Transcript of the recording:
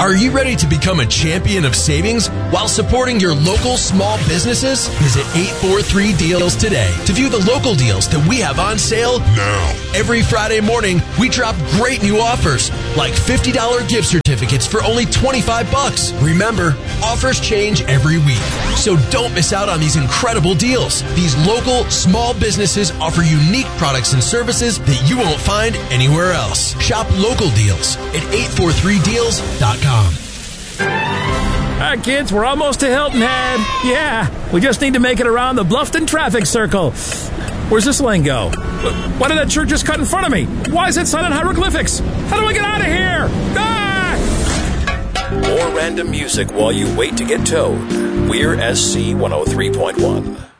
Are you ready to become a champion of savings while supporting your local small businesses? Visit 843deals today to view the local deals that we have on sale now. Every Friday morning, we drop great new offers like $50 gift certificates for only $25. Remember, offers change every week, so don't miss out on these incredible deals. These local small businesses offer unique products and services that you won't find anywhere else. Shop local deals at 843deals.com. All right, kids, we're almost to Hilton Head. Yeah, we just need to make it around the Bluffton traffic circle. Where's this lane go? Why did that church just cut in front of me? Why is it silent hieroglyphics? How do I get out of here? Ah! More random music while you wait to get towed. We're SC 103.1.